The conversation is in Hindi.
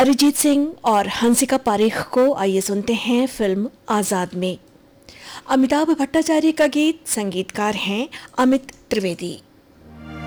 अरिजीत सिंह और हंसिका पारेख को आइए सुनते हैं फिल्म आजाद में। अमिताभ भट्टाचार्य का गीत, संगीतकार हैं अमित त्रिवेदी।